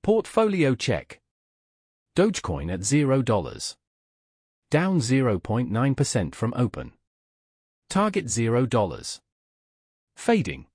Portfolio check. Dogecoin at $0. Down 0.9% from open. Target $0. Fading.